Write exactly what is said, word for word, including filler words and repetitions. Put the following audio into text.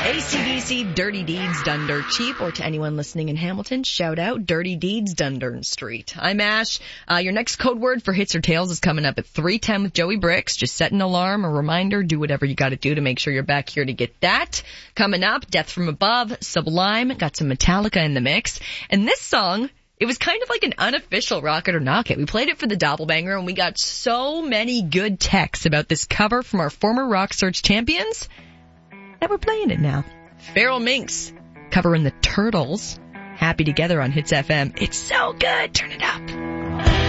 A C D C, Dirty Deeds Done Dirt Cheap, or to anyone listening in Hamilton, shout out Dirty Deeds Done Dirt Street. I'm Ash. Uh, your next code word for Hits or Tails is coming up at three ten with Joey Bricks. Just set an alarm, a reminder, do whatever you gotta do to make sure you're back here to get that. Coming up, Death from Above, Sublime, got some Metallica in the mix. And this song, it was kind of like an unofficial Rock It or Knock It. We played it for the Doppelbanger, and we got so many good texts about this cover from our former Rock Search champions that we're playing it now. Feral Minx covering the Turtles. Happy Together on Hits F M. It's so good. Turn it up.